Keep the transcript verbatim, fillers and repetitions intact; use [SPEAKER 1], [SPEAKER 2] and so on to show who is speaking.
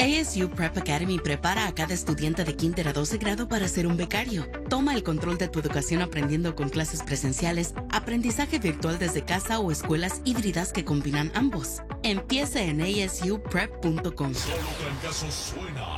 [SPEAKER 1] A S U Prep Academy prepara a cada estudiante de kinder a doce grado para ser un becario. Toma el control de tu educación aprendiendo con clases presenciales, aprendizaje virtual desde casa o escuelas híbridas que combinan ambos. Empieza en a s u prep punto com.
[SPEAKER 2] Solo Trancazo suena